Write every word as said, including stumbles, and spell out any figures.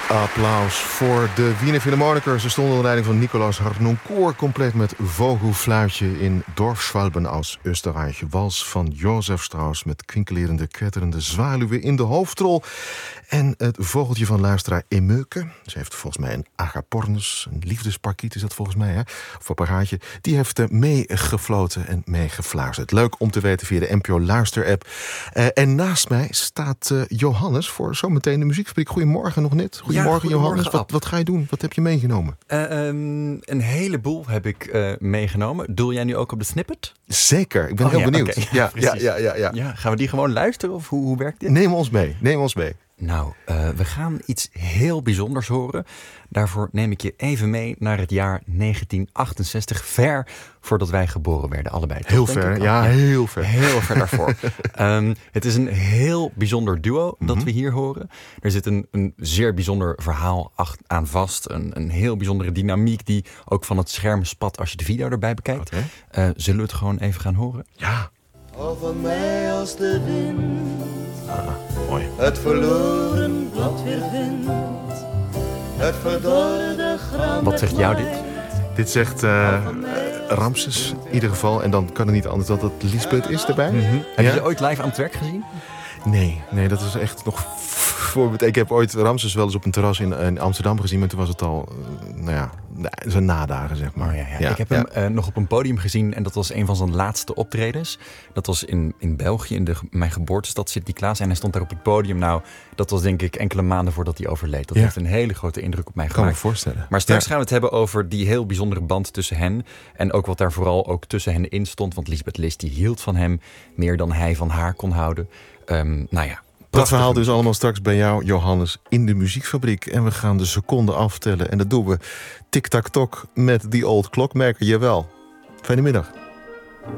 Applaus voor de Wiener Philharmoniker. Ze stonden onder leiding van Nikolaus Harnoncourt, compleet met vogelfluitje in Dorfschwalben aus Österreich. Wals van Josef Strauss met kwinkelerende, kwetterende zwaluwen in de hoofdrol. En het vogeltje van luisteraar Emeuke. Ze heeft volgens mij een agapornis, een liefdesparkiet is dat volgens mij, hè? Of een paraatje. Die heeft uh, meegefloten en meegefluisterd. Leuk om te weten via de N P O Luister-app. Uh, en naast mij staat uh, Johannes voor zometeen de muziekfabriek. Goedemorgen nog net. Goedemorgen, ja, goedemorgen Johannes. Wat, wat ga je doen? Wat heb je meegenomen? Uh, um, een heleboel heb ik uh, meegenomen. Doel jij nu ook op de snippet? Zeker, ik ben oh, heel ja, benieuwd. Okay. Ja, ja, ja, ja, ja, ja. ja, gaan we die gewoon luisteren of hoe, hoe werkt dit? Neem ons mee, neem ons mee. Nou, uh, we gaan iets heel bijzonders horen. Daarvoor neem ik je even mee naar het jaar negentien achtenzestig. Ver voordat wij geboren werden, allebei. Heel ver, ja, ja, heel ver. Heel ver daarvoor. um, het is een heel bijzonder duo dat mm-hmm. we hier horen. Er zit een, een zeer bijzonder verhaal aan vast. Een, een heel bijzondere dynamiek die ook van het scherm spat als je de video erbij bekijkt. Okay. Uh, zullen we het gewoon even gaan horen? Ja. Over mij als de wind. Ah, mooi. Het verloren blad weer vindt. Het verdorde gram. Wat zegt jou dit? Dit zegt uh, Ramses in ieder geval. En dan kan het niet anders dat het Lisbeth is erbij. Mm-hmm. Ja? Heb je ze ooit live aan het werk gezien? Nee, nee, dat is echt nog voor. Ik heb ooit Ramses wel eens op een terras in, in Amsterdam gezien, maar toen was het al, uh, nou ja, zijn nadagen, zeg maar. Oh, ja, ja. Ja, ik heb ja. hem uh, nog op een podium gezien en dat was een van zijn laatste optredens. Dat was in, in België, in de, mijn geboortestad Sint-Niklaas. En hij stond daar op het podium. Nou, dat was denk ik enkele maanden voordat hij overleed. Dat ja. heeft een hele grote indruk op mij gemaakt. Kan me voorstellen. Maar straks ja. gaan we het hebben over die heel bijzondere band tussen hen. En ook wat daar vooral ook tussen hen in stond. Want Lisbeth List die hield van hem meer dan hij van haar kon houden. Um, nou ja. Dat verhaal dus allemaal straks bij jou, Johannes, in de muziekfabriek. En we gaan de seconden aftellen. En dat doen we tik-tak-tok met die old clockmaker. Jawel. Fijne middag.